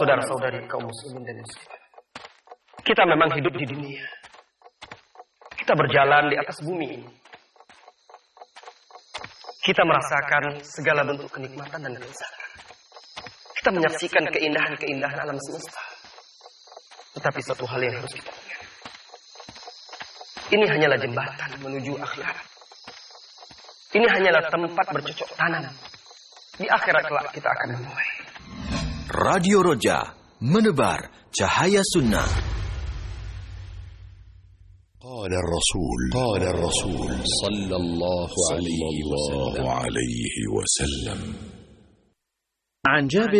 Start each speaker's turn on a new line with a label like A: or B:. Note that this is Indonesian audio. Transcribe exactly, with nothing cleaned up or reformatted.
A: Saudara-saudari kaum muslimin dan muslimat, kita memang hidup di dunia. Kita berjalan di atas bumi ini. Kita merasakan segala bentuk kenikmatan dan kelezatan. Kita menyaksikan keindahan-keindahan alam semesta. Tetapi satu hal yang harus kita ingat, ini hanyalah jembatan menuju akhirat. Ini hanyalah tempat bercocok tanam. Di akhirat kelak kita akan memulai.
B: Radio Roja, menebar cahaya sunnah.
C: قال الرسول قال الرسول
B: صلى الله
C: صلى الله عليه وسلم
B: عن جابر